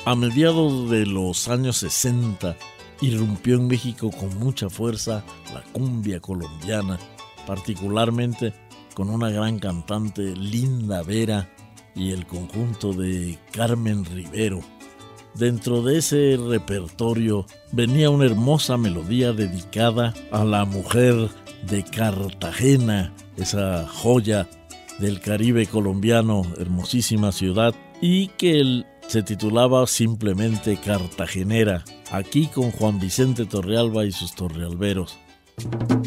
A mediados de los años 60 irrumpió en México con mucha fuerza la cumbia colombiana, particularmente con una gran cantante, Linda Vera, y el conjunto de Carmen Rivero. Dentro de ese repertorio venía una hermosa melodía dedicada a la mujer de Cartagena, esa joya del Caribe colombiano, hermosísima ciudad, y que se titulaba simplemente Cartagenera, aquí con Juan Vicente Torrealba y sus torrealberos.